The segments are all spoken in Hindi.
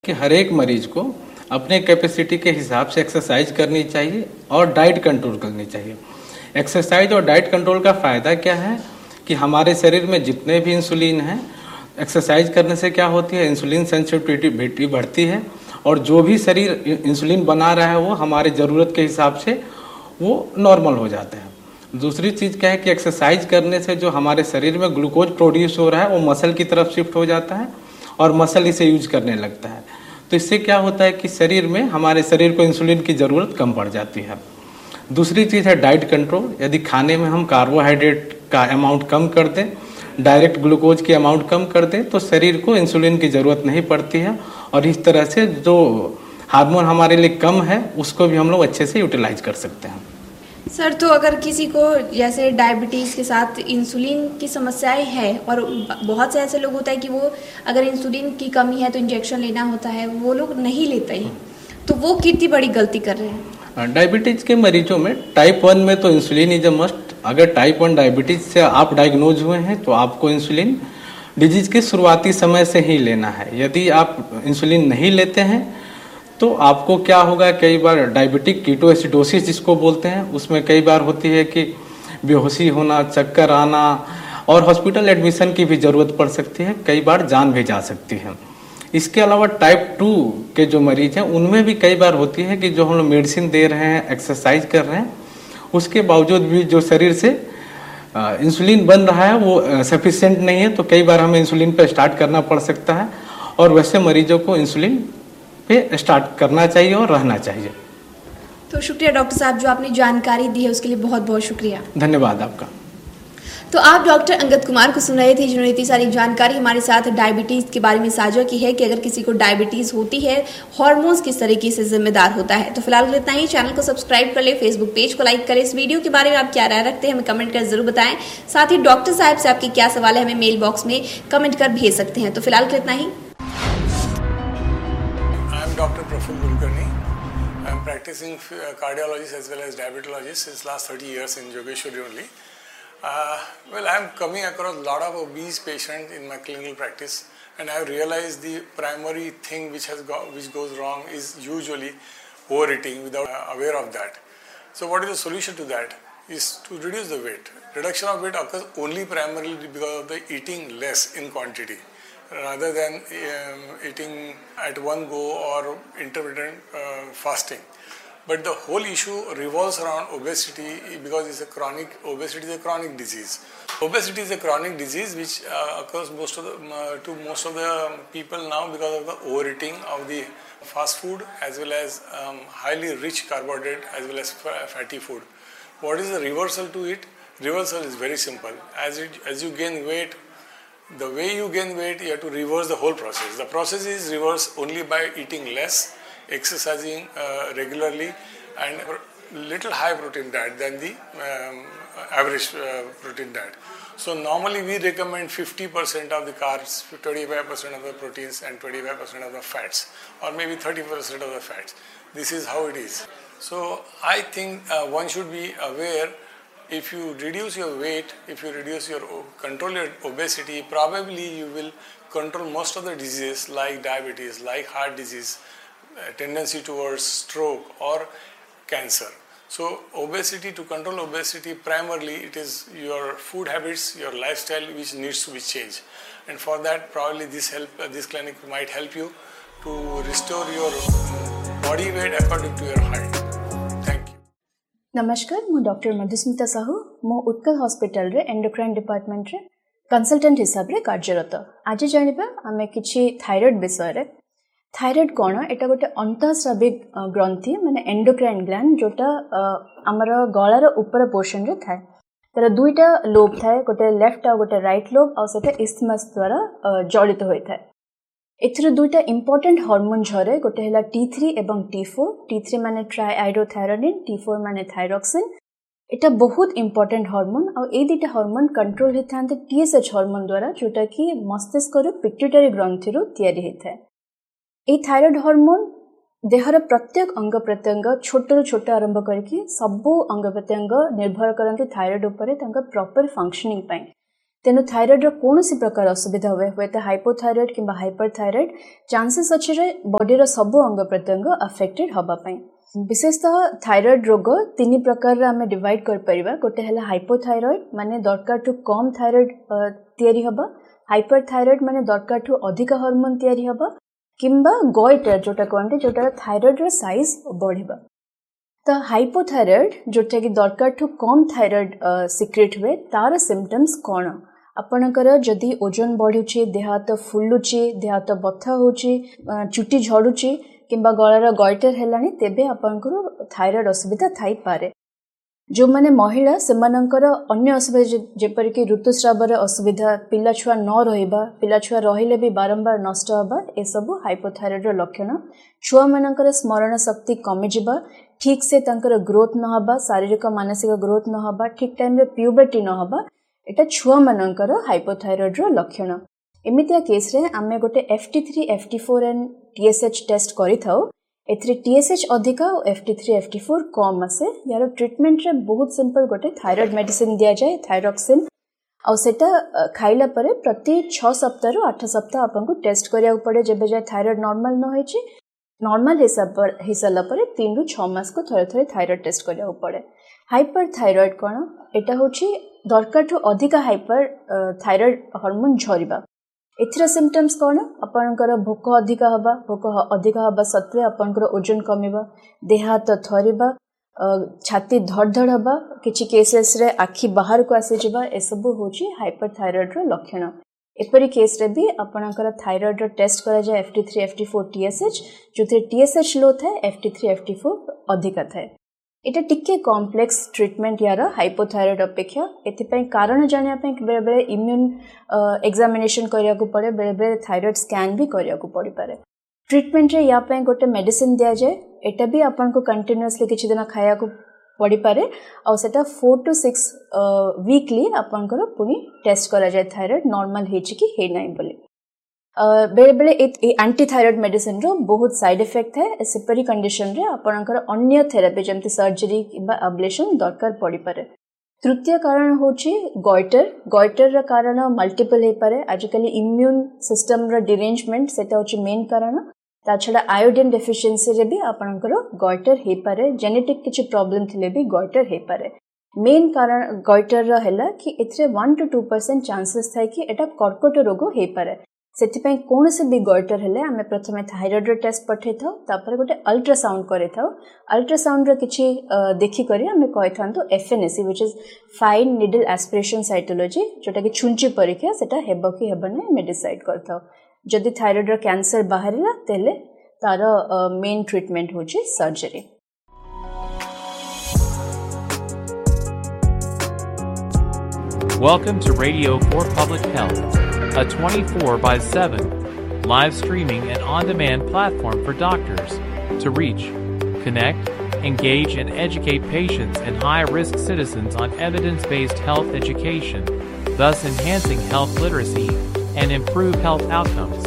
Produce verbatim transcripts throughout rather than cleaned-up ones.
कि हर एक मरीज को अपने कैपेसिटी के हिसाब से एक्सरसाइज करनी चाहिए और डाइट कंट्रोल करनी चाहिए। एक्सरसाइज और डाइट कंट्रोल का फ़ायदा क्या है कि हमारे शरीर में जितने भी इंसुलिन हैं, एक्सरसाइज करने से क्या होती है, इंसुलिन सेंसिटिविटी बढ़ती है और जो भी शरीर इंसुलिन बना रहा है वो हमारे ज़रूरत के हिसाब से वो नॉर्मल हो जाता है। दूसरी चीज़ क्या है कि एक्सरसाइज करने से जो हमारे शरीर में ग्लूकोज प्रोड्यूस हो रहा है वो मसल की तरफ शिफ्ट हो जाता है और मसल इसे यूज करने लगता है। तो इससे क्या होता है कि शरीर में हमारे शरीर को इंसुलिन की ज़रूरत कम पड़ जाती है। दूसरी चीज़ है डाइट कंट्रोल। यदि खाने में हम कार्बोहाइड्रेट का अमाउंट कम कर दें, डायरेक्ट ग्लूकोज की अमाउंट कम कर दें, तो शरीर को इंसुलिन की ज़रूरत नहीं पड़ती है और इस तरह से जो हार्मोन हमारे लिए कम है उसको भी हम लोग अच्छे से यूटिलाइज कर सकते हैं। सर, तो अगर किसी को जैसे डायबिटीज़ के साथ इंसुलिन की समस्याएं हैं और बहुत से ऐसे लोग होता है कि वो अगर इंसुलिन की कमी है तो इंजेक्शन लेना होता है, वो लोग नहीं लेते हैं, तो वो कितनी बड़ी गलती कर रहे हैं? डायबिटीज़ के मरीजों में टाइप वन में तो इंसुलिन इज अ मस्ट। अगर टाइप वन डायबिटीज़ से आप डायग्नोज हुए हैं तो आपको इंसुलिन डिजीज के शुरुआती समय से ही लेना है। यदि आप इंसुलिन नहीं लेते हैं तो आपको क्या होगा, कई बार डायबिटिक कीटोएसिडोसिस जिसको बोलते हैं, उसमें कई बार होती है कि बेहोशी होना, चक्कर आना और हॉस्पिटल एडमिशन की भी ज़रूरत पड़ सकती है, कई बार जान भी जा सकती है। इसके अलावा टाइप टू के जो मरीज हैं उनमें भी कई बार होती है कि जो हम लोग मेडिसिन दे रहे हैं, एक्सरसाइज कर रहे हैं, उसके बावजूद भी जो शरीर से इंसुलिन बन रहा है वो सफिशिएंट नहीं है, तो कई बार हमें इंसुलिन पर स्टार्ट करना पड़ सकता है और वैसे मरीजों को इंसुलिन पे स्टार्ट करना चाहिए और रहना चाहिए। तो शुक्रिया डॉक्टर साहब, जो आपने जानकारी दी है उसके लिए बहुत बहुत शुक्रिया। धन्यवाद आपका। तो आप डॉक्टर अंगद कुमार को सुन रहे थे, जिन्होंने इतनी सारी जानकारी हमारे साथ डायबिटीज़ के बारे में साझा की है कि अगर किसी को डायबिटीज़ होती है, हार्मोन्स किस तरीके से जिम्मेदार होता है। तो फिलहाल इतना ही। चैनल को सब्सक्राइब कर ले, फेसबुक पेज को लाइक करें। इस वीडियो के बारे में आप क्या राय रखते हैं हमें कमेंट कर जरूर बताएं। साथ ही डॉक्टर साहब से आपके क्या सवाल है हमें मेल बॉक्स में कमेंट कर भेज सकते हैं। तो फिलहाल इतना ही। Doctor Praful Kulkarni. I am practicing cardiologist as well as diabetologist since last thirty years in Yogeshwari only. Uh, well, I am coming across a lot of obese patients in my clinical practice, and I have realized the primary thing which has go, which goes wrong is usually overeating without uh, aware of that. So, what is the solution to that? Is to reduce the weight. Reduction of weight occurs only primarily because of the eating less in quantity, rather than um, eating at one go or intermittent uh, fasting. But the whole issue revolves around obesity because it's a chronic, obesity is a chronic disease. Obesity is a chronic disease which uh, occurs most of the, uh, to most of the people now because of the overeating of the fast food as well as um, highly rich carbohydrate as well as fatty food. What is the reversal to it? Reversal is very simple. As, it, as you gain weight, the way you gain weight, you have to reverse the whole process. The process is reversed only by eating less, exercising uh, regularly, and little high protein diet than the um, average uh, protein diet. So normally we recommend fifty percent of the carbs, twenty-five percent of the proteins, and twenty-five percent of the fats, or maybe thirty percent of the fats. This is how it is. So I think uh, one should be aware. If you reduce your weight, if you reduce your control your obesity, probably you will control most of the diseases like diabetes, like heart disease, tendency towards stroke or cancer. So obesity, to control obesity, primarily it is your food habits, your lifestyle which needs to be changed. And for that, probably this help, uh, this clinic might help you to restore your body weight according to your height. नमस्कार, मु डॉक्टर मधुस्मिता साहू मो उत्कल हॉस्पिटल रे एंडोक्राइन डिपार्टमेंट रे कंसल्टेंट हिसाब रे कार्यरत। आज जानिबा आमे किछि थायराइड विषय रे। थायराइड कोन? एटा गोटे अंतःस्राविक ग्रंथि माने एंडोक्राइन ग्लैंड जोटा हमर गळार ऊपर पोर्शन रे थाए। तर दुईटा लोब थाए, गोटे लेफ्ट आ गोटे राइट लोब, आ सेटा इस्थमस द्वारा जड़ित होय थाए। एथर दुईटा इंपोर्टेंट हार्मोन झरे, गोटे हला टी थ्री एवं टी फोर। टी थ्री माने ट्राइआयोडोथायरोनिन, टी फोर माने थायरॉक्सिन। एटा बहुत इंपोर्टेंट हार्मोन आ ए दुईटा हार्मोन कंट्रोल हेथांते टीएसएच हार्मोन द्वारा, जोटा कि मस्तिष्क रो पिट्यूटरी ग्रंथि रो तयारी हेथाय। ए थायराइड हार्मोन देहर प्रत्येक अंग प्रत्यंग छोट रो छोट आरंभ करके सबो अंग प्रत्यंग निर्भर करंती थायराइड उपरे तांका प्रॉपर फंक्शनिंग पई। तेणु थायराइड कौन सी प्रकार असुविधा हुए हुए तो हाइपोथायराइड किंबा हाइपरथायराइड चांसेस अच्छे रे बॉडीर सब अंग प्रत्यंग अफेक्टेड हवा पाई। विशेषतः थायराइड रोग तीन प्रकार आम डिवाइड कर परिबा। गोटे है हाइपोथायराइड माने दरकार ठू कम थायराइड तैयारी हबा, हाइपरथायराइड माने दरकार ठू अधिक हार्मोन तैयारी हबा, किंबा गॉइटर जोटा कहते जोटा थायराइड साइज बढ़िबा। तो हाइपोथायराइड जोटा कि दरकार ठू कम थायराइड सिक्रेट हुए तार सिम्पटम्स कौन आपणकर जदि ओजन बढ़ुची, देह हाथ फुलुची, देह हाथ बथा होची, चुटी झड़ुची किंबा गलार गॉइटर हेलानी तेबे आपणकर थायराइड असुविधा थाई पारे। जो माने महिला सेमानंकर अन्य असुविधा जेपरिक ऋतुस्रावर असुविधा, पिला छुआ न रहिबा, पिला छुआ रहिले भी बारंबार नष्ट हबा, ए सब हाइपोथायराइड रो लक्षण। छुआ मानकर स्मरण शक्ति कमी जिबा, ठीक से तंकर ग्रोथ न हबा, शारीरिक मानसिक ग्रोथ न हबा, ठीक टाइम रे प्यूबर्टी न हबा, एटा छुआ मानकर हाइपोथायराइड रो लक्षण। एमितिया केस रे आमे गोटे F T three, F T four and T S H test करि थाउ। एथरे टी एस एच अधिका और F T three, F T four कम आसे। यार ट्रीटमेंट रे बहुत सिंपल गोटे थायराइड मेडिसिन दिया जाए, थायरॉक्सिन, और सेटा खाइला परे प्रति छह सप्ताह रु आठ सप्ताह आपको टेस्ट करिया पड़े। जेबे जाय थायराइड नॉर्मल न होइछि, नॉर्मल हिसाब पर हिसाला परे तीन रु छह मास को थरे थरे थायराइड टेस्ट करिया पड़े। हाइपरथायराइड कोन एटा होछि दरकार ठू अधिक हाइपर थायराइड हार्मोन झरिबा। एथिरा सिम्पटम्स कौन आपणकर भोक अधिक हबा, भोक अधिक हबा सत्वे आपणकर ओजन कमिबा, देह हाथ थरिबा, छाती धड़धड़ हबा, किछि केसेस रे आखि बाहर को आसी जिबा, ए सब होछि हाइपरथायराइड रो लक्षण। एपरी केस रे भी आपणकर थायराइड रो टेस्ट करा जाय F T three, F T four, T S H, जोथे T S H लो थाए, F T three, F T four अधिका थाए। एटा टिके कॉम्प्लेक्स ट्रीटमेंट यार हाइपोथायराइड अपेक्षा। एथिपई कारण जानिया पे बेले बेले इम्यून एग्जामिनेशन करिया को पड़े, बेले बेले थायराइड स्कैन भी करिया को पड़ी पारे। ट्रीटमेंट रे या पे गोटे मेडिसिन दिया जाए, एटा भी आपन को कंटीन्यूअसली किछि दिन खाया को पड़ी पारे, और सेटा फोर टू सिक्स वीकली आपन को पुनी टेस्ट करा जाए थायराइड नॉर्मल हेछि कि हे नै बोली। बेले बेले एंटी थायराइड मेडिसिन रो बहुत साइड इफेक्ट है। सेपरी कंडीशन रे आपणकर अन्य थेरापी जमती सर्जरी किबा अब्लेशन दरकार पड़ी पारे। तृतीय कारण होछि गॉइटर। गॉइटर रा कारण मल्टीपल हे पारे। आजकल इम्यून सिस्टम रा डिरेंजमेंट सेटा होछि मेन कारण। ता छडा आयोडीन डेफिशिएंसी रे भी आपणकर गॉइटर हे पारे। जेनेटिक किछि प्रॉब्लम थिले भी गॉइटर हे पारे। मेन कारण गॉइटर रा हैला कि एथरे one two two percent chances थाय कि एटा कर्कट रोग हे पारे। सेथिपई कौन से भी गॉइटर हेले आमे प्रथमे थायराइड रो टेस्ट पठे थाउ, तापर गोटे अल्ट्रासाउंड करे थाउ। अल्ट्रासाउंड रो किछि देखि करी आमे कहि थांतो F N A C which is fine needle aspiration cytology, जोटा कि छुंची परीक्षा सेटा हेबो कि हेबो नै मे डिसाइड करथाउ। जदि थायराइड रो कैंसर बाहरिला तेले तार मेन ट्रीटमेंट होछि surgery. Welcome to Radio for Public Health, a twenty-four by seven live streaming and on-demand platform for doctors to reach, connect, engage, and educate patients and high-risk citizens on evidence-based health education, thus enhancing health literacy and improve health outcomes.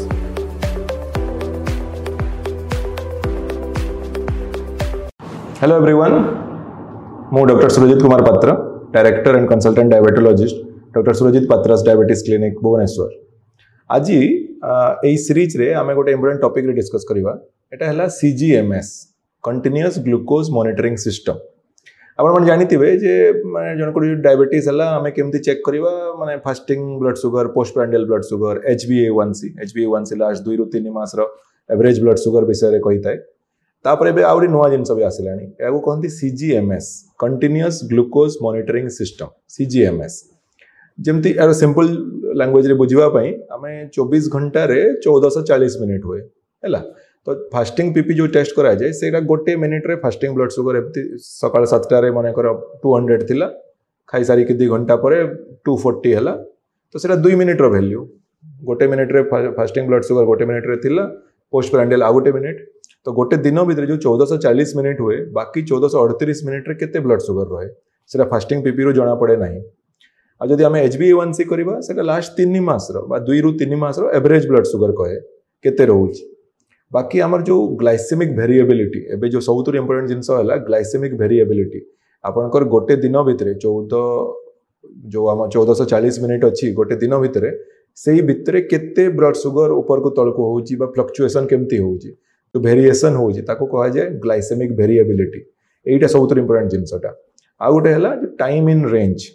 Hello everyone, I'm Doctor Surajit Kumar Patra, Director and Consultant Diabetologist, Doctor Surajit Patra's Diabetes Clinic, Bhubaneswar. आज यही सीरीज रे आमे गोटे इम्पोर्टेंट टॉपिक रे डिस्कस करिबा। एटा हला सी G M S, continuous glucose monitoring system. आपण मन जानिथिबे जे माने जन को डायबिटीज हला आमे केमती चेक करिबा, माने fasting blood sugar, post prandial blood sugar, H B ए वन सी, एच बी ए वन सी लास्ट दो रु तीन मास रो एवरेज ब्लड शुगर विषय रे कहिताय। तापरे बे आउरी नुवा जिंस भी आसिलानी, याको कहंती सी G M S, continuous glucose monitoring system, सी जी एम एस। जेमती यार सिंपल लैंग्वेज रे बुझिबा पई आमे चौबीस घंटा रे चौदह सौ चालीस मिनिट हुए हैला। तो फास्टिंग पीपी जो टेस्ट करा जाए सेटा गोटे मिनिट रे फास्टिंग ब्लड शुगर एमती सकाळ सात टा रे माने कर दो सौ थिला, खाई सारी के दो घंटा परे दो सौ चालीस हैला। तो सेटा दो मिनिट रो वैल्यू, गोटे मिनिट रे फास्टिंग ब्लड शुगर गोटे मिनिट रे थिला, पोस्ट प्रांडियल आ गोटे मिनिट। तो गोटे दिन भितर जो चौदह सौ चालीस मिनिट हुए, बाकी चौदह सौ अड़तीस मिनिट रे केते ब्लड शुगर रहे सेटा फास्टिंग पीपी रो जणा पड़े नाही। आ जदि आमे एच बी ए वन सी करबा सेटा लास्ट तीन मास रो बा दुई रु तीन मास रो एवरेज ब्लड शुगर कहे केते रहउची। बाकी हमर जो ग्लाइसेमिक वेरिएबिलिटी, एबे जो सबुतुर इंपोर्टेंट जिंस हला ग्लाइसेमिक वेरिएबिलिटी, आपनकर गोटे दिन भितर चौदह जो आम चौदह चालीस मिनिट अच्छी गोटे दिन भितर से भितर केते ब्लड सुगर ऊपर को तल को होउची बा फ्लक्चुएशन केमती होउची तो वेरिएशन होउची ताको कहा जाए ग्लाइसेमिक वेरिएबिलिटी एटा सबुत इंपोर्टेंट जिनसटा आ गोटे है टाइम इन रेंज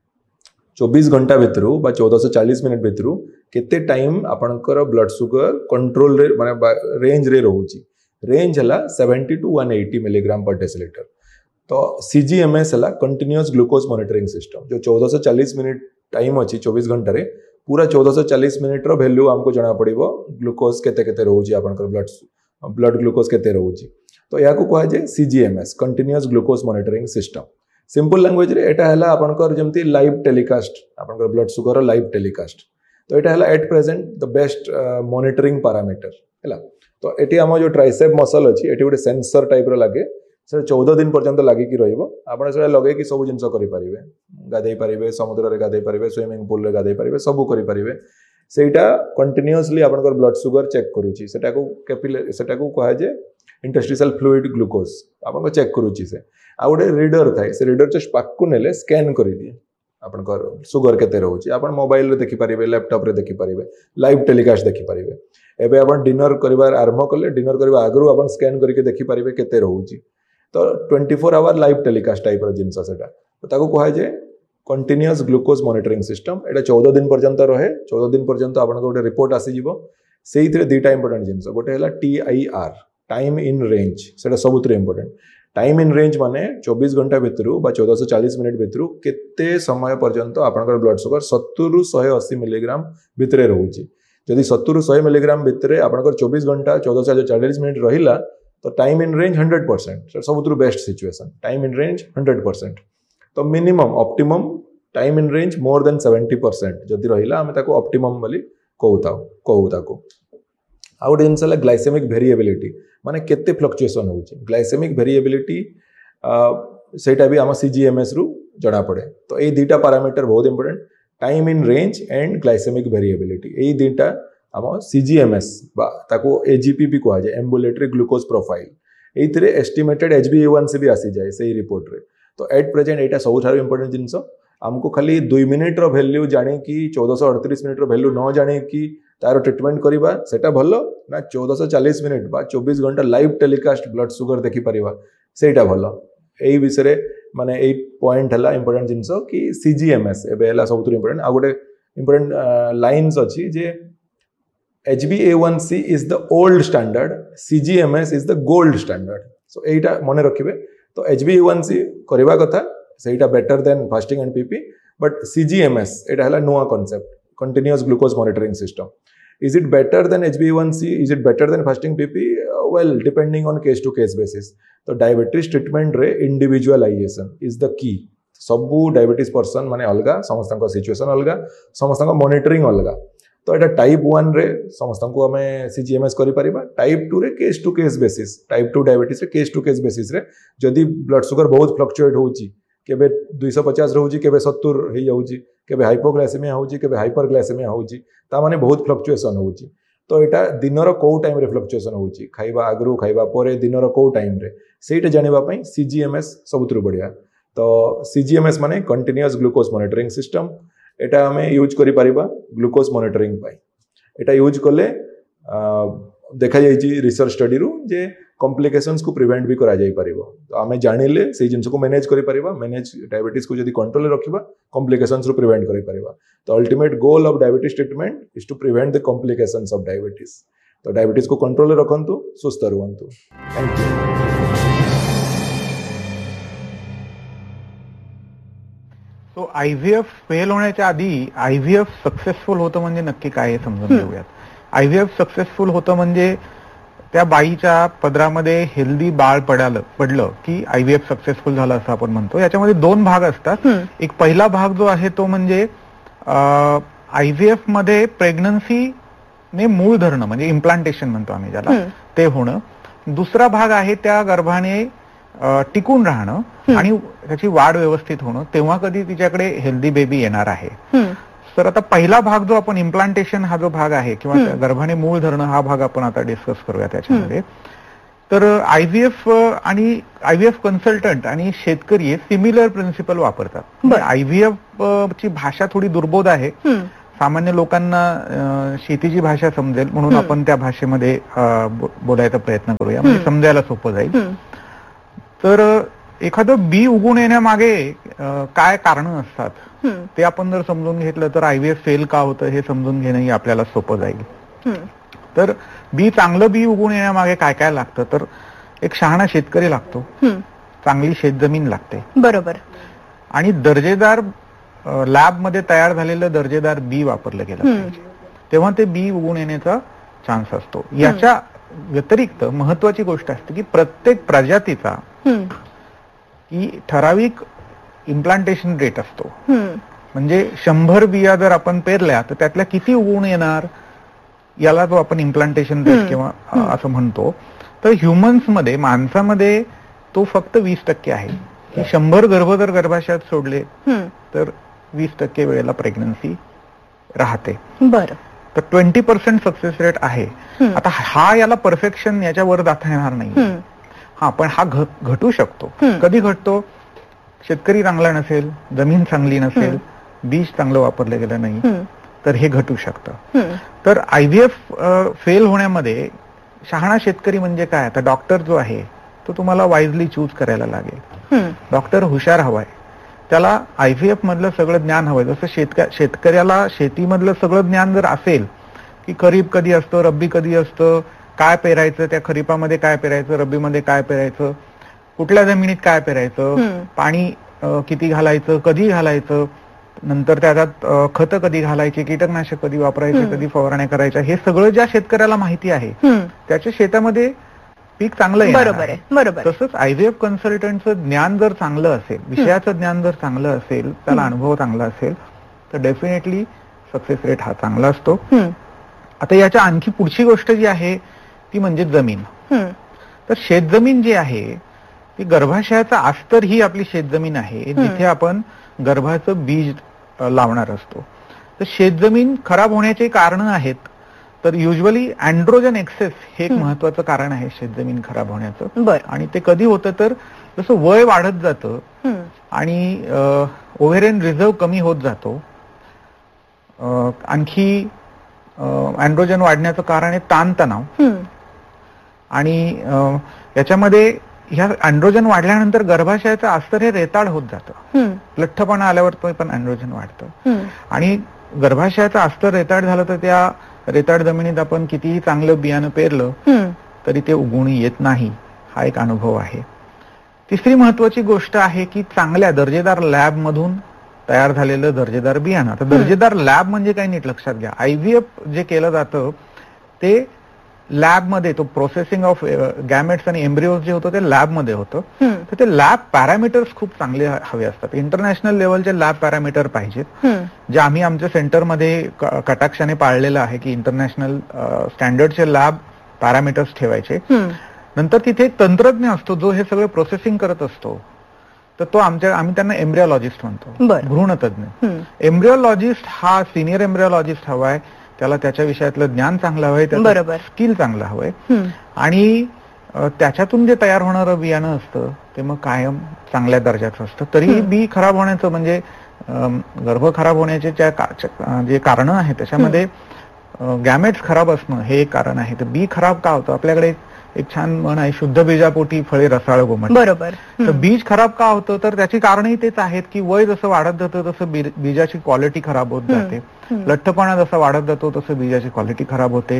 चौबीस घंटा भितर बा चौदह चालीस मिनिट भितर केते टाइम आपनकर ब्लड सुगर कंट्रोल रे माने रेंज रे रहउची रेंज है seventy two one eighty milligram पर डेसीलिटर तो सीजीएमएस है कंटिन्यूअस ग्लूकोज मॉनिटरिंग सिस्टम जो चौदह चालीस मिनिट टाइम अच्छी चौबीस घंटे रे पूरा चौदह चालीस मिनिट रो वैल्यू हमको जना पड़िबो ग्लूकोज केते केते रहउची आपनकर ब्लड ब्लड ग्लूकोज केते रहउची तो या को कहा जाए सीजीएमएस continuous glucose monitoring system simple language रे एटा है आपनकर जमती लाइव टेलीकास्ट आपनकर ब्लड सुगर लाइव टेलीकास्ट तो एटा है at present the best monitoring parameter है तो एटी आम जो ट्राइसेप मसल अच्छी एटी गोटे सेंसर टाइप रो लगे से चौदह दिन पर्यंत लगिकी रहिबो आपण से लगे सब जिनस करि परिबे गाधै परिबे समुद्र रे गाधै परिबे स्विमिंग पूल रे गाधै परिबे सब करि परिबे सेटा कंटिन्यूअसली आपनकर ब्लड सुगर चेक करूची सेटा को कैपिलरी सेटा को कहा जे इंटरस्टिशियल फ्लूइड ग्लूकोज आपन को चेक करूची से आ गोटे रीडर थाए से रीडर जस्ट पाक को नेले स्कैन करि दिए आपनकर सुगर केते रहउची आपण मोबाइल रे देखि परिबे लैपटॉप रे देखि परिबे लाइव टेलीकास्ट देखि परिबे एबे आपण डिनर करिवार आरंभ करले डिनर करबा आगरु आपण स्कैन करके देखि परिबे केते रहउची तो twenty four hour live telecast type रो जिनस सेटा तो ताको कहा जाए कंटिन्यूअस ग्लूकोज मॉनिटरिंग सिस्टम एटा चौदह दिन पर्यंत रहे चौदह दिन पर्यंत आपण गोटे रिपोर्ट आसी जिवो सेइथरे दुटा इंपोर्टेंट जिनस गोटे हला टीआईआर टाइम इन रेंज सेटा सबुतरे इंपोर्टेंट टाइम इन रेंज माने चौबीस घंटा भितर बा चौदह चालीस मिनिट भितर केते समय पर्यंत आपनकर ब्लड सुगर सत्तर रु एक सौ अस्सी मिलीग्राम भितरे रहउची जदि सत्तर रु सौ मिलीग्राम भितरे आपनकर चौबीस घंटा चौदह चालीस मिनिट रहिला तो time in range hundred percent सबुतु best situation time in range hundred percent तो minimum optimum time in range more than seventy percent जदि रहिला हमें ताको ऑप्टिमम बोली कहूता कहू ताको आ गोटे जिनस है ग्लाइसेमिक वेरिएबिलिटी माने केते फ्लक्चुएशन होउची ग्लाइसेमिक वेरिएबिलिटी सेटा भी आम सीजीएमएस रु जଣା पड़े तो ये दुटा पैरामीटर बहुत important time in range and glycaemic variability ये दुटा आम सीजीएमएस ताको एजीपी भी कहा जाए एम्बुलेटरी ग्लूकोज प्रोफाइल एथिरे एस्टिमेटेड एचबी ए वन सी भी आसी जाए सही रिपोर्ट रे तो एट प्रेजेंट एटा सबुठार इंपोर्टेंट जिनस आमको खाली दुई मिनिट रो वैल्यू जाने की चौदह अड़तीस मिनिट रो वैल्यू न जाने की तार ट्रिटमेंट करवा सेटा भलो ना चौदह चालीस मिनिट बा चौबीस घंटा लाइव टेलीकास्ट ब्लड सुगर देखि परिवा सेटा भलो एई विषय माने एई पॉइंट हला इंपोर्टेंट जिनस कि सीजीएमएस एबे हला सबुठार इंपोर्टेंट आ गोटे इंपोर्टेंट लाइन्स अछि जे H b A one C is the old standard, C G M S is the gold standard. So एटा मने रखिबे तो H b A one C करबा कथा सेटा better than fasting and PP but C G M S एटा हला नुवा concept continuous glucose monitoring system is it better than H b A one C is it better than fasting P P uh, well depending on case to case basis तो डायबिटीज ट्रीटमेंट रे इंडिविजुअलाइजेशन is the key सबु डायबिटीज पर्सन माने अलगा समस्तक सिचुएशन अलगा समस्तक मॉनिटरिंग अलगा तो एटा टाइप वन रे समस्त को हमें सीजीएमएस करि परिबा टाइप टू रे case to case basis type two diabetes रे केस टू केस बेसिस रे जदि ब्लड सुगर बहुत फ्लक्चुएट होउची केबे दो सौ पचास रहउची केबे सत्तर हे जाउची केबे हाइपोग्लाइसेमिया होउची केबे हाइपरग्लाइसेमिया होउची ता माने बहुत फ्लक्चुएशन होउची तो एटा दिनर को टाइम रे फ्लक्चुएशन होउची खाइबा आगरु खाइबा परे दिनर को टाइम रे सेटा जानिबा पई सीजीएमएस सबुतरु बढ़िया तो सीजीएमएस माने कंटीन्यूअस ग्लूकोज मॉनिटरिंग सिस्टम एटा हमें यूज करि परिबा ग्लूकोज मॉनिटरिंग पाई एटा यूज कले देखा जाइछि रिसर्च स्टडी रु जे कॉम्प्लिकेशंस को प्रिवेंट भी करा जाई परिबो तो हमें जानिले से जिंस को मैनेज करि परिबा मैनेज डायबिटीज को जदी कंट्रोल रे रखिबा कॉम्प्लिकेशंस रु प्रिवेंट करि परिबा तो ultimate goal of diabetes treatment is to prevent the complications of diabetes तो डायबिटीज को कंट्रोल रे रखंतु सुस्थ रहंतु थैंक यू तो आयव्हीएफ फेल होण्याच्या आधी आयव्हीएफ सक्सेसफुल होतं म्हणजे नक्की काय हे समजून घेऊयात आयव्हीएफ सक्सेसफुल होतं म्हणजे त्या बाईच्या पदरामध्ये हेल्दी बाळ पडालं पडलं की आयव्हीएफ सक्सेसफुल झालं असं आपण म्हणतो याच्यामध्ये दोन भाग असतात एक पहिला भाग जो आहे तो म्हणजे आयव्हीएफ मध्ये प्रेग्नन्सीने मूळ धरणं म्हणजे इम्प्लांटेशन म्हणतो आम्ही ज्याला ते होणं दुसरा भाग आहे त्या गर्भाने टिकून राहणं आणि त्याची वाढ व्यवस्थित होणं तेव्हा कधी तिच्याकडे हेल्दी बेबी येणार आहे तर आता पहिला भाग जो आपण इम्प्लांटेशन हा जो भाग आहे किंवा गर्भाने मूळ धरणं हा भाग आपण आता डिस्कस करूया त्याच्यामध्ये तर आयव्हीएफ आणि आयव्हीएफ कन्सल्टंट आणि शेतकरी हे सिमिलर प्रिन्सिपल वापरतात. आयव्हीएफ ची भाषा थोडी दुर्बोध आहे, सामान्य लोकांना शेतीची भाषा समजेल म्हणून आपण त्या भाषेमध्ये बोलायचा प्रयत्न करूया, म्हणजे समजायला सोपं जाईल. तर एखादं बी उगवून येण्यामागे काय कारण असतात ते आपण जर समजून घेतलं तर आयव्हीएफ फेल का होतं हे समजून घेणंही आपल्याला सोपं जाईल. तर बी चांगलं बी उगवून येण्यामागे काय काय लागतं, तर एक शहाणा शेतकरी लागतो, चांगली शेतजमीन लागते, बरोबर, आणि दर्जेदार लॅबमध्ये तयार झालेलं दर्जेदार बी वापरलं गेलं पाहिजे, तेव्हा ते बी उगवून येण्याचा चान्स असतो. याच्या व्यतिरिक्त महत्वाची गोष्ट असते की प्रत्येक प्रजातीचा की ठराविक इम्प्लांटेशन रेट असतो. म्हणजे शंभर बिया जर आपण पेरल्या तर त्यातल्या किती उगवून येणार याला जो आपण इम्प्लांटेशन रेट किंवा असं म्हणतो. तर ह्युमन्समध्ये, माणसामध्ये तो फक्त वीस टक्के आहे. की शंभर गर्भ जर गर्भाशयात सोडले तर वीस टक्के वेळेला प्रेग्नन्सी राहते. बरं. तर ट्वेंटी पर्सेंट सक्सेस रेट आहे. आता हा याला परफेक्शन याच्यावर जाता येणार नाही. हा, पण हा घटू शकतो. कधी घटतो? शेतकरी चांगला नसेल, जमीन चांगली नसेल, बीज चांगलं वापरलं गेलं नाही तर हे घटू शकतं. तर आयव्हीएफ फेल होण्यामध्ये शहाणा शेतकरी म्हणजे काय? आता डॉक्टर जो आहे तो तुम्हाला वाईजली चूज करायला लागेल. डॉक्टर हुशार हवाय, त्याला आयव्हीएफ मधलं सगळं ज्ञान हवंय. जसं शेतक शेतकऱ्याला शेतीमधलं सगळं ज्ञान जर असेल की खरीप कधी असतं, रब्बी कधी असतं, काय पेरायचं, त्या खरीपामध्ये काय पेरायचं, रब्बीमध्ये काय पेरायचं, कुठल्या जमिनीत काय पेरायचं, पाणी किती घालायचं, कधी घालायचं, नंतर त्याच्यात खतं कधी घालायची, कीटकनाशक कधी वापरायचे, कधी फवारण्या करायच्या, हे सगळं ज्या शेतकऱ्याला माहिती आहे त्याच्या शेतामध्ये पीक चांगलं येणार. बरोबर आहे, बरोबर. तसंच आयव्हीएफ कन्सल्टंटचं ज्ञान जर चांगलं असेल, विषयाचं ज्ञान जर चांगलं असेल, त्याला अनुभव चांगला असेल तर डेफिनेटली सक्सेस रेट हा चांगला असतो. आता याच्या आणखी पुढची गोष्ट जी आहे ती म्हणजे जमीन. तर शेतजमीन जी आहे ती गर्भाशयाचा अस्तर ही आपली शेतजमीन आहे, जिथे आपण गर्भाचं बीज लावणार असतो. तर शेतजमीन खराब होण्याचे कारण आहेत. तर युजली अँड्रोजन एक्सेस हे एक महत्वाचं कारण आहे शेतजमीन खराब होण्याचं. आणि ते कधी होतं तर जसं वय वाढत जातं आणि ओव्हेरियन रिझर्व कमी होत जातो. आणखी अँड्रोजन वाढण्याचं कारण आहे ताणतणाव. आणि याच्यामध्ये ह्या अँड्रोजन वाढल्यानंतर गर्भाशयाचं अस्तर हे रेताड होत जातं. लठ्ठपणा आल्यावर तो पण अँड्रोजन वाढतं. आणि गर्भाशयाचं अस्तर रेताड झालं तर त्या रेताड जमिनीत आपण कितीही चांगलं बियाणं पेरलं तरी ते उगवून येत नाही. हा एक अनुभव आहे. तिसरी महत्वाची गोष्ट आहे की चांगल्या दर्जेदार लॅब मधून तयार झालेलं दर्जेदार बियाणं. आता दर्जेदार लॅब म्हणजे काय नीट लक्षात घ्या. आयव्हीएफ जे केलं जातं ते लॅबमध्ये, तो प्रोसेसिंग ऑफ गॅमेट्स आणि एम्ब्रिओज जे होतं ते लॅबमध्ये होतं. तर ते लॅब पॅरामीटर्स खूप चांगले हवे असतात. इंटरनॅशनल लेवलचे लॅब पॅरामीटर पाहिजेत, जे आम्ही आमच्या सेंटरमध्ये कटाक्षाने पाळलेलं आहे की इंटरनॅशनल स्टँडर्डचे लॅब पॅरामीटर्स ठेवायचे. नंतर तिथे एक तंत्रज्ञ असतो जो हे सगळं प्रोसेसिंग करत असतो. तर तो आमच्या आम्ही त्यांना एम्ब्रिओलॉजिस्ट म्हणतो, भ्रूणतज्ञ. एम्ब्रिओलॉजिस्ट हा सिनियर एम्ब्रिओलॉजिस्ट हवाय, त्याला त्याच्या विषयातलं ज्ञान चांगलं हवंय, त्याचं स्किल चांगलं हवंय. आणि त्याच्यातून जे तयार होणारं बियाणं असतं ते मग कायम चांगल्या दर्जाचं असतं. तरी बी खराब होण्याचं म्हणजे गर्भ खराब होण्याचे जे कारण आहे त्याच्यामध्ये गॅमेट्स खराब असणं हे एक कारण आहे. तर बी खराब का होतं? आपल्याकडे एक छान म्हण आहे, शुद्ध बीजापोटी फळे रसाळ गोमट. बरोबर. तर बीज खराब का होतं? तर त्याची कारणही तेच आहेत की वय जसं वाढत जातं तसं बीजाची क्वालिटी खराब होत जाते. लठ्ठपणा जसा वाढत जातो तसं बीजाची क्वालिटी खराब होते.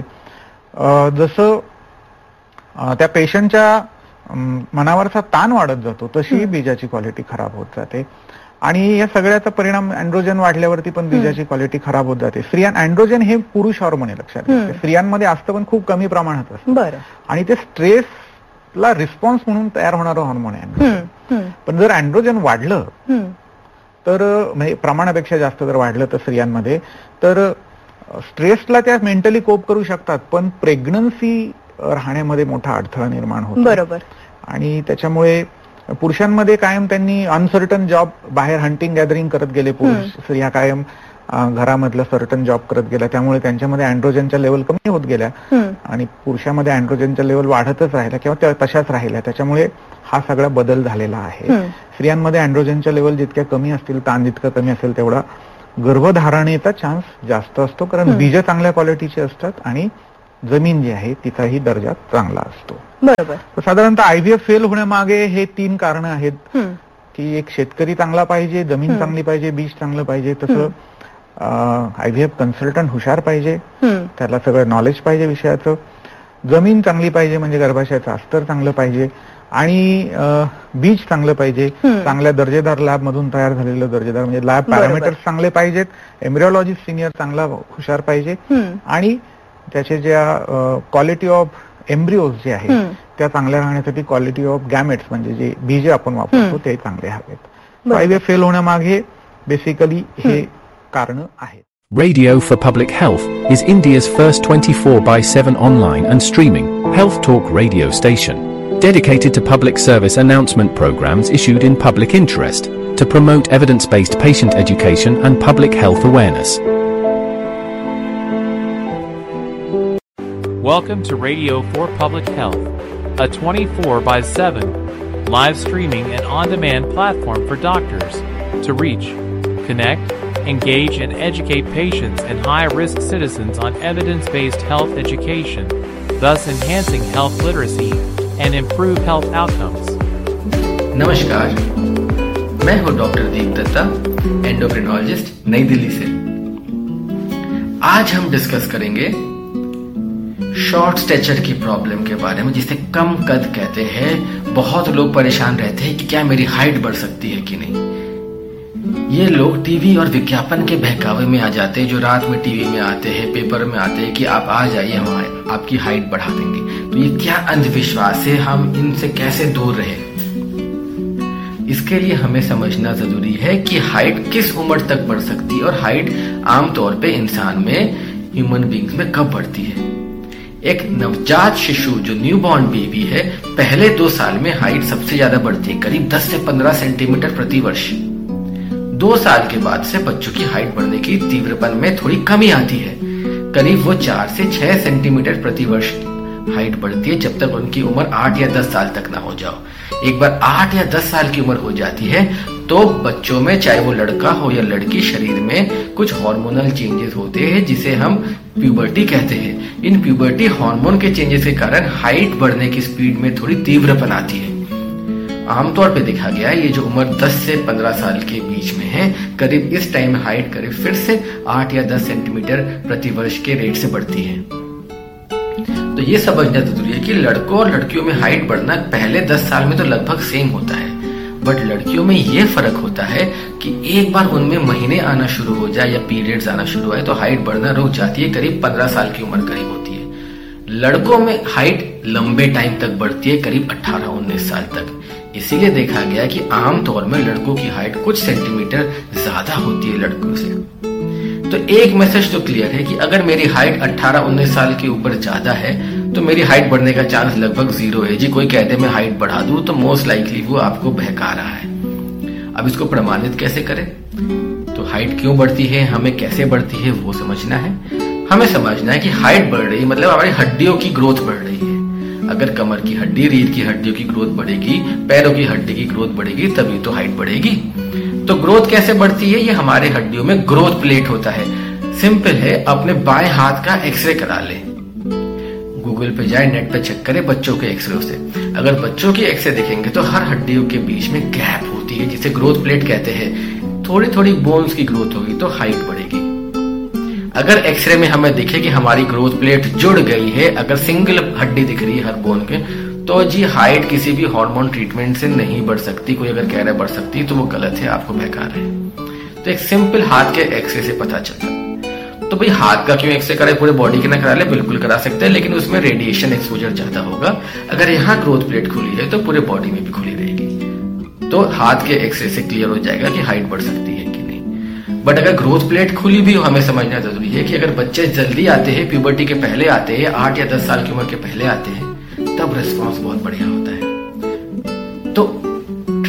जसं त्या पेशंटच्या मनावरचा ताण वाढत जातो तशी बीजाची क्वालिटी खराब होत जाते. आणि या सगळ्याचा परिणाम अँड्रोजन वाढल्यावरती पण बीजाची क्वालिटी खराब होत जाते. स्त्रियां अँड्रोजन हे पुरुष हॉर्मोन आहे, लक्षात घ्या. स्त्रियांमध्ये असतं पण खूप कमी प्रमाणात असतं. आणि ते स्ट्रेसला रिस्पॉन्स म्हणून तयार होणारं हॉर्मोन आहे. पण जर अँड्रोजन वाढलं तर म्हणजे प्रमाणापेक्षा जास्त जर वाढलं तर स्त्रियांमध्ये तर स्ट्रेसला त्या मेंटली कोप करू शकतात, पण प्रेग्नन्सी राहण्यामध्ये मोठा अडथळा निर्माण होतो. बरोबर. आणि त्याच्यामुळे पुरुषांमध्ये कायम त्यांनी अनसर्टन जॉब, बाहेर हंटिंग गॅदरिंग करत गेले पुरुष. स्त्रिया कायम घरामधलं सर्टन जॉब करत गेला, त्यामुळे त्यांच्यामध्ये अँड्रोजनच्या लेवल कमी होत गेल्या आणि पुरुषामध्ये अँड्रोजनच्या लेवल वाढतच राहिल्या किंवा तशाच राहिल्या. त्याच्यामुळे हा सगळा बदल झालेला आहे. स्त्रियांमध्ये अँड्रोजनच्या लेवल जितक्या कमी असतील, ताण जितकं कमी असेल तेवढा गर्भधारणेचा चान्स जास्त असतो, कारण बीज चांगल्या क्वालिटीचे असतात आणि जमीन जी आहे तिचाही दर्जा चांगला असतो. बरोबर. साधारणतः आयव्हीएफ फेल होण्यामागे हे तीन कारण आहेत की एक शेतकरी चांगला पाहिजे, जमीन चांगली पाहिजे, बीज चांगलं पाहिजे, तसं आयव्हीएफ कन्सल्टंट हुशार पाहिजे, त्याला सगळं नॉलेज पाहिजे विषयाचं, जमीन चांगली पाहिजे म्हणजे गर्भाशयाचं अस्तर चांगलं पाहिजे आणि बीज चांगलं पाहिजे, चांगल्या दर्जेदार लॅब मधून तयार झालेलं दर्जेदार म्हणजे लॅब पॅरामीटर्स चांगले पाहिजेत, एम्ब्रिओलॉजिस्ट सिनियर चांगला हुशार पाहिजे आणि त्याचे ज्या क्वालिटी ऑफ एम्ब्रिओज जे आहे त्या चांगल्या राहण्यासाठी क्वालिटी ऑफ गॅमेट्स म्हणजे जे बीज आपण वापरतो ते चांगले हवेत. आयव्हीएफ फेल होण्यामागे बेसिकली हे कारण आहेत. Radio for Public Health is India's first twenty-four by seven online and streaming health talk radio station, dedicated to public service announcement programs issued in public interest to promote evidence-based patient education and public health awareness. Welcome to Radio for Public Health, a twenty-four by seven live streaming and on-demand platform for doctors to reach, connect, engage and educate patients and high-risk citizens on evidence-based health education, thus enhancing health literacy and improve health outcomes. नमस्कार, मैं हूं डॉक्टर दीप दत्ता, एंडोक्रिनोलॉजिस्ट, नई दिल्ली से। आज हम डिस्कस करेंगे शॉर्ट स्टैचर की प्रॉब्लम के बारे में, जिसे कम कद कहते हैं। बहुत लोग परेशान रहते हैं कि क्या मेरी हाइट बढ़ सकती है कि नहीं। ये लोग टीवी और विज्ञापन के बहकावे में आ जाते हैं, जो रात में टीवी में आते हैं, पेपर में आते हैं कि आप आ जाइए, हम आपकी हाइट बढ़ा देंगे। तो ये क्या अंधविश्वास है, हम इनसे कैसे दूर रहे। इसके लिए हमें समझना जरूरी है कि हाइट किस उम्र तक बढ़ सकती है और हाइट आमतौर पे इंसान में, ह्यूमन बींग्स में कब बढ़ती है। एक नवजात शिशु जो न्यूबॉर्न बेबी है, पहले दो साल में हाइट सबसे ज्यादा बढ़ती है, करीब दस से पंद्रह सेंटीमीटर प्रति वर्ष। दो साल के बाद से बच्चों की हाइट बढ़ने की तीव्रपन में थोड़ी कमी आती है, करीब वो चार से छह सेंटीमीटर प्रति वर्ष हाइट बढ़ती है, जब तक उनकी उम्र आठ या दस साल तक ना हो जाओ। एक बार आठ या दस साल की उम्र हो जाती है तो बच्चों में, चाहे वो लड़का हो या लड़की, शरीर में कुछ हार्मोनल चेंजेस होते हैं जिसे हम प्यूबर्टी कहते हैं। इन प्यूबर्टी हार्मोन के चेंजेस के कारण हाइट बढ़ने की स्पीड में थोड़ी तीव्रपन आती है। आमतौर पे देखा गया है ये जो उम्र दस से पंद्रह साल के बीच में है, करीब इस टाइम हाइट करीब फिर से आठ या दस सेंटीमीटर प्रति वर्ष के रेट से बढ़ती है। तो ये समझना जरूरी है कि लड़कों और लड़कियों में हाइट बढ़ना पहले दस साल में तो लगभग सेम होता है, बट लड़कियों में ये फर्क होता है कि एक बार उनमें महीने आना शुरू हो जाए या पीरियड्स आना शुरू हो तो हाइट बढ़ना रुक जाती है, करीब पंद्रह साल की उम्र करीब होती है। लड़कों में हाइट लंबे टाइम तक बढ़ती है, करीब अठारह उन्नीस साल तक। इसीलिए देखा गया कि आमतौर में लड़कों की हाइट कुछ सेंटीमीटर ज्यादा होती है लड़कों से। तो एक मैसेज तो क्लियर है कि अगर मेरी हाइट अठारह उन्नीस साल के ऊपर ज्यादा है तो मेरी हाइट बढ़ने का चांस लगभग जीरो है। जी कोई कहते मैं हाइट बढ़ा दूं तो मोस्ट लाइकली वो आपको बहका रहा है। अब इसको प्रमाणित कैसे करें? तो हाइट क्यों बढ़ती है, हमें कैसे बढ़ती है वो समझना है। हमें समझना है कि हाइट बढ़ रही है मतलब हमारी हड्डियों की ग्रोथ बढ़ रही है। अगर कमर की हड्डी, रीढ़ की हड्डियों की ग्रोथ बढ़ेगी, पैरों की हड्डी की ग्रोथ बढ़ेगी, तभी तो हाइट बढ़ेगी। तो ग्रोथ कैसे बढ़ती है? ये हमारे हड्डियों में ग्रोथ प्लेट होता है। सिंपल है, अपने बाएं हाथ का एक्सरे करा ले। गूगल पे जाए, नेट पे चेक करें बच्चों के एक्सरे से। अगर बच्चों की एक्सरे देखेंगे तो हर हड्डियों के बीच में गैप होती है, जिसे ग्रोथ प्लेट कहते हैं। थोड़ी थोड़ी बोन्स की ग्रोथ होगी तो हाइट बढ़ेगी। अगर एक्सरे में हमें दिखे कि हमारी ग्रोथ प्लेट जुड़ गई है, अगर सिंगल हड्डी दिख रही है हर बोन के, तो जी हाइट किसी भी हार्मोन ट्रीटमेंट से नहीं बढ़ सकती। कोई अगर कह रहा है बढ़ सकती है तो वो गलत है, आपको बहका रहे हैं। तो एक सिंपल हाथ के एक्सरे से पता चलता है। तो भाई हाथ का क्यों एक्सरे करें, पूरे बॉडी के ना करा ले? बिल्कुल करा सकते हैं, लेकिन उसमें रेडिएशन एक्सपोजर ज्यादा होगा। अगर यहाँ ग्रोथ प्लेट खुली है तो पूरे बॉडी में भी खुली रहेगी। तो हाथ के एक्सरे से क्लियर हो जाएगा कि हाइट बढ़ सकती है कि नहीं। बट अगर ग्रोथ प्लेट खुली भी हो, हमें समझना जरूरी है कि अगर बच्चे जल्दी आते हैं, प्यूबर्टी के पहले आते हैं, आठ या दस साल की उम्र के पहले आते हैं, तब रिस्पॉन्स बहुत बढ़िया होता है। तो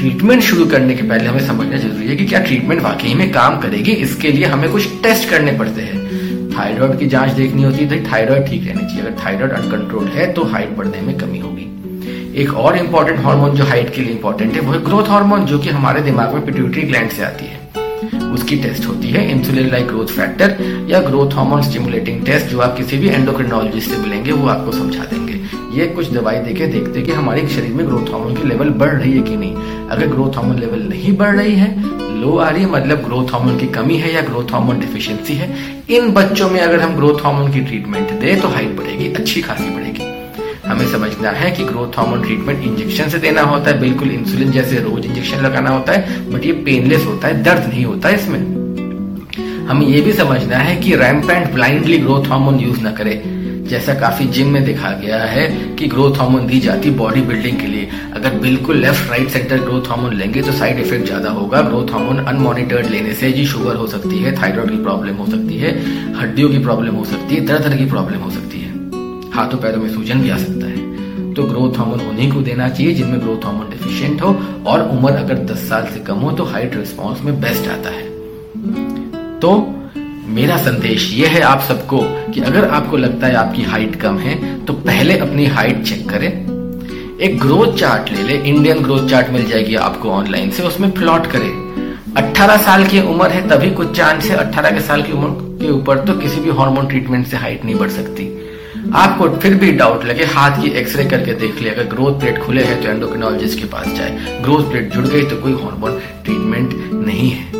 ट्रीटमेंट शुरू करने के पहले हमें समझना जरूरी है कि क्या ट्रीटमेंट वाकई में काम करेगी। इसके लिए हमें कुछ टेस्ट करने पड़ते हैं। थायराइड की जांच देखनी होती है, थायराइड ठीक रहनी चाहिए। अगर थायराइड अनकंट्रोल्ड है तो हाइट बढ़ने में कमी होगी। एक और इंपॉर्टेंट हार्मोन जो हाइट के लिए इंपॉर्टेंट है वो है ग्रोथ हार्मोन, जो कि हमारे दिमाग में पिट्यूटरी ग्लैंड से आती है। उसकी टेस्ट होती है इंसुलिन लाइक ग्रोथ फैक्टर या ग्रोथ हार्मोन स्टिमुलेटिंग टेस्ट, जो आप किसी भी एंडोक्रिनोलॉजिस्ट से मिलेंगे वो आपको समझा देंगे। ये कुछ दवाई देके देखते हैं कि हमारे शरीर में ग्रोथ हार्मोन की लेवल बढ़ रही है कि नहीं। अगर ग्रोथ हार्मोन लेवल नहीं बढ़ रही है, लो आ रही है, मतलब ग्रोथ हार्मोन की कमी है या ग्रोथ हार्मोन डिफिशियंसी है, इन बच्चों में अगर हम ग्रोथ हार्मोन की ट्रीटमेंट दें तो हाइट बढ़ेगी, अच्छी खासी बढ़ेगी। हमें समझना है कि ग्रोथ हार्मोन ट्रीटमेंट इंजेक्शन से देना होता है, बिल्कुल इंसुलिन जैसे रोज इंजेक्शन लगाना होता है, बट ये पेनलेस होता है, दर्द नहीं होता है इसमें। हमें ये भी समझना है कि rampant blindly growth hormone use ना करें, जैसा काफी जिम में देखा गया है कि ग्रोथ हार्मोन दी जाती बॉडी बिल्डिंग के लिए। अगर बिल्कुल left right centre growth hormone लेंगे तो साइड इफेक्ट ज्यादा होगा। ग्रोथ हार्मोन अनमॉनिटर्ड लेने से जी शुगर हो सकती है, थायराइड की प्रॉब्लम हो सकती है, हड्डियों की प्रॉब्लम हो सकती है, तरह तरह की प्रॉब्लम हो सकती है, हाथों पैरों में सूजन भी आ सकता है। तो ग्रोथ हार्मोन उन्हीं को देना चाहिए जिनमें ग्रोथ हार्मोन डिफिशिएंट हो, और उम्र अगर दस साल से कम हो तो हाइट रिस्पॉन्स में बेस्ट आता है। तो मेरा संदेश यह है आप सबको कि अगर आपको लगता है आपकी हाइट कम है तो पहले अपनी हाइट चेक करें। एक ग्रोथ चार्ट ले ले, इंडियन ग्रोथ चार्ट मिल जाएगी आपको ऑनलाइन से, उसमें प्लॉट करें। अठारह साल की उम्र है तभी कुछ चांस है, अठारह के साल की उम्र के ऊपर तो किसी भी हार्मोन ट्रीटमेंट से हाइट नहीं बढ़ सकती। आपको फिर भी डाउट लगे, हाथ की एक्सरे करके देख ले, अगर ग्रोथ प्लेट खुले हैं तो एंडोक्रिनोलॉजिस्ट के पास जाए, ग्रोथ प्लेट जुड़ गई तो कोई हार्मोन ट्रीटमेंट नहीं है।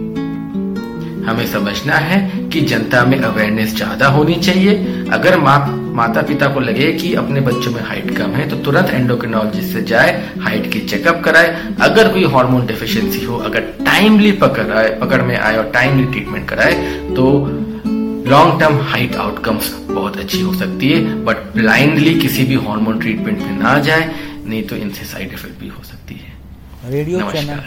हमें समझना है कि जनता में अवेयरनेस ज्यादा होनी चाहिए। अगर माँ माता पिता को लगे कि अपने बच्चों में हाइट कम है तो तुरंत एंडोक्रिनोलॉजिस्ट से जाए, हाइट की चेकअप कराए। अगर कोई हार्मोन डेफिशिएंसी हो, अगर टाइमली पकड़ आए पकड़ में आए और टाइमली ट्रीटमेंट कराए तो लॉन्ग टर्म हाइट आउटकम्स बहुत अच्छी हो सकती है। बट ब्लाइंडली किसी भी हार्मोन ट्रीटमेंट में ना जाए, नहीं तो इनसे साइड इफेक्ट भी हो सकती है। रेडियो चैनल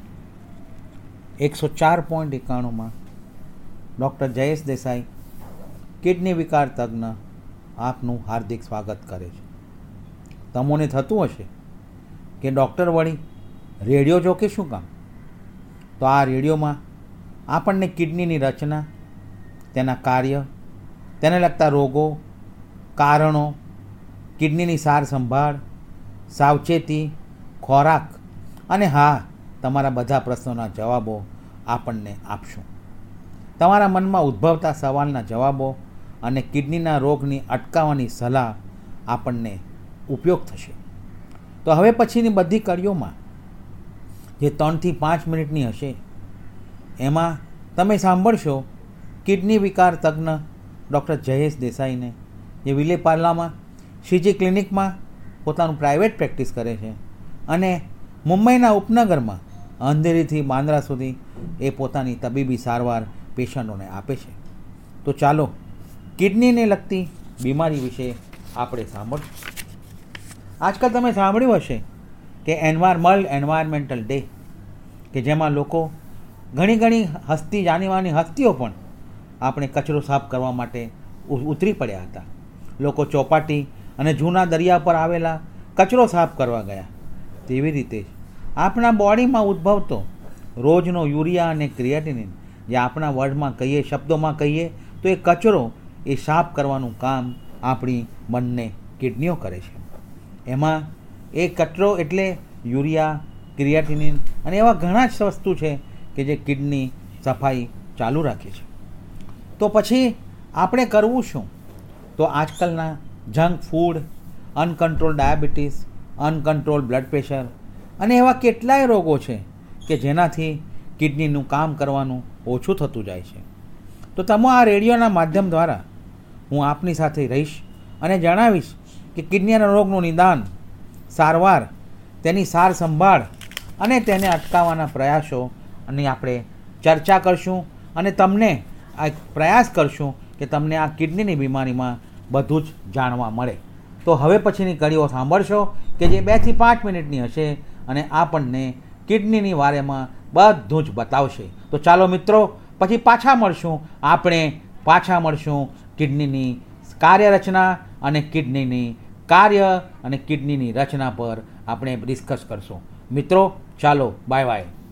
एक सौ चार पॉइंट इक्यानवे में डॉक्टर जयेश देसाई किडनी विकार तज्ञ आपનું હાર્દિક સ્વાગત કરે છે। તમોને થતું હશે કે ડૉક્ટર વળી રેડિયો જો કે શું કામ, તો આ રેડિયોમાં આપણને કિડનીની રચના, તેના કાર્ય, તેને લગતા રોગો, કારણો, કિડનીની સાર સંભાળ, સાવચેતી, ખોરાક અને હા તમારા બધા પ્રશ્નોના જવાબો આપણને આપશું। તમારા મનમાં ઉદ્ભવતા સવાલના જવાબો અને કિડનીના રોગની અટકાવવાની સલાહ આપણને ઉપયોગ થશે। તો હવે પછીની બધી કડીઓમાં જે ત્રણથી પાંચ મિનિટની હશે એમાં તમે સાંભળશો કિડની વિકાર તજ્ઞ ડૉક્ટર જયેશ દેસાઈને, જે વિલેપાર્લામાં શ્રીજી ક્લિનિકમાં પોતાનું પ્રાઇવેટ પ્રેક્ટિસ કરે છે અને મુંબઈના ઉપનગરમાં અંધેરીથી બાંદ્રા સુધી એ પોતાની તબીબી સારવાર પેશન્ટોને આપે છે। તો ચાલો કિડનીને લગતી બીમારી વિશે આપણે સાંભળશું। આજકાલ તમે સાંભળ્યું હશે કે એન્વાયર વર્લ્ડ એન્વાયરમેન્ટલ ડે, કે જેમાં લોકો ઘણી ઘણી હસ્તી જાણીવાની હસ્તીઓ પણ આપણે કચરો સાફ કરવા માટે ઉતરી પડ્યા હતા। લોકો ચોપાટી અને જૂના દરિયા પર આવેલા કચરો સાફ કરવા ગયા। તેવી રીતે જ આપણા બોડીમાં ઉદ્ભવતો રોજનો યુરિયા અને ક્રિએટિનિન, જે આપણા વર્ડમાં કહીએ, શબ્દોમાં કહીએ તો એ કચરો એ સાફ કરવાનું કામ આપણી બંને કિડનીઓ કરે છે। એમાં એ કચરો એટલે યુરિયા, ક્રિએટિનિન અને એવા ઘણા જ વસ્તુ છે કે જે કિડની સફાઈ ચાલુ રાખે છે। તો પછી આપણે કરવું શું? તો આજકાલના junk food, uncontrol diabetes, uncontrol blood pressure અને એવા કેટલાય રોગો છે કે જેનાથી કિડનીનું કામ કરવાનું ઓછું થતું જાય છે। તો તમે આ રેડિયોના માધ્યમ દ્વારા હું આપની સાથે રહીશ અને જણાવીશ કે કિડનીના રોગનું નિદાન, સારવાર, તેની સાર સંભાળ અને તેને અટકાવવાના પ્રયાસો અને આપણે ચર્ચા કરશું અને તમને આ પ્રયાસ કરશું કે તમને આ કિડનીની બીમારીમાં બધું જ જાણવા મળે। તો હવે પછીની કડીઓ સાંભળશો કે જે બેથી પાંચ મિનિટની હશે અને આપણને કિડનીની વારેમાં બધું જ બતાવશે। તો ચાલો મિત્રો પછી પાછા મળશું, આપણે પાછા મળશું કિડનીની કાર્યરચના અને કિડનીની કાર્ય અને કિડનીની રચના પર આપણે ડિસ્કસ કરશું। મિત્રો ચાલો બાય બાય.